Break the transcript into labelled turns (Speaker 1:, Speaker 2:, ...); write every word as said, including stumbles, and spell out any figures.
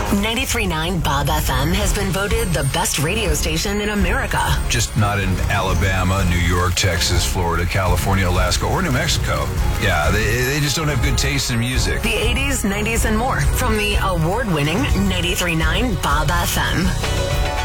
Speaker 1: ninety-three point nine Bob F M has been voted the best radio station in America.
Speaker 2: Just not in Alabama, New York, Texas, Florida, California, Alaska, or New Mexico. Yeah, they, they just don't have good taste in music.
Speaker 1: The eighties, nineties, and more from the award-winning ninety-three point nine Bob F M.